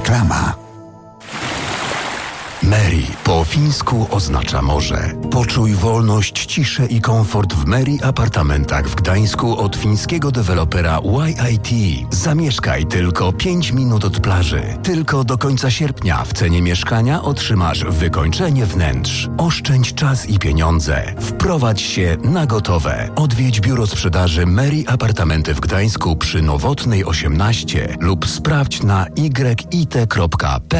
Reklama. Meri po fińsku oznacza morze. Poczuj wolność, ciszę i komfort w Meri apartamentach w Gdańsku od fińskiego dewelopera YIT. Zamieszkaj tylko 5 minut od plaży. Tylko do końca sierpnia w cenie mieszkania otrzymasz wykończenie wnętrz. Oszczędź czas i pieniądze. Wprowadź się na gotowe. Odwiedź biuro sprzedaży Meri Apartamenty w Gdańsku przy Nowotnej 18 lub sprawdź na yit.pl.